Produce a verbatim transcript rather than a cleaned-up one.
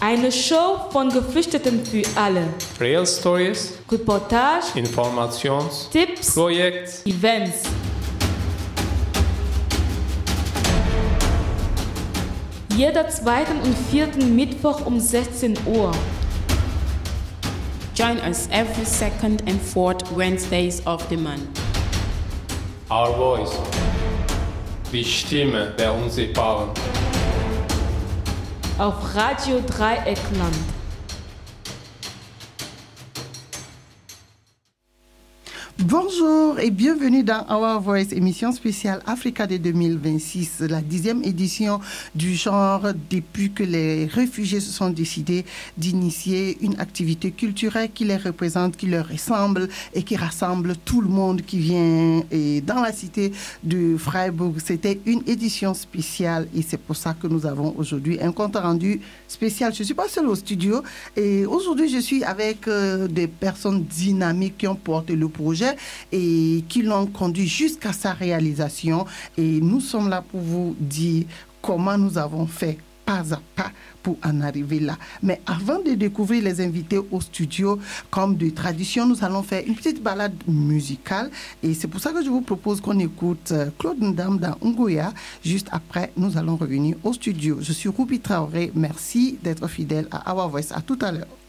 Eine Show von Geflüchteten für alle. Real Stories, Reportage, Informations, Tipps, Projekt, Events. Jeder zweiten und vierten Mittwoch um sechzehn Uhr. Join us every second and fourth Wednesdays of the month. Our Voice, die Stimme der Unsichtbaren. Auf Radio Dreieckland. Bonjour et bienvenue dans Our Voice, émission spéciale Africa de deux mille vingt-six, la dixième édition du genre depuis que les réfugiés se sont décidés d'initier une activité culturelle qui les représente, qui leur ressemble et qui rassemble tout le monde qui vient et dans la cité de Freiburg. C'était une édition spéciale et c'est pour ça que nous avons aujourd'hui un compte rendu spécial. Je ne suis pas seule au studio et aujourd'hui je suis avec euh, des personnes dynamiques qui ont porté le projet et qui l'ont conduit jusqu'à sa réalisation. Et nous sommes là pour vous dire comment nous avons fait pas à pas pour en arriver là. Mais avant de découvrir les invités au studio, comme de tradition, nous allons faire une petite balade musicale. Et c'est pour ça que je vous propose qu'on écoute Claude Ndam dans Ngoya. Juste après, nous allons revenir au studio. Je suis Ruby Traoré. Merci d'être fidèle à Our Voice. À tout à l'heure.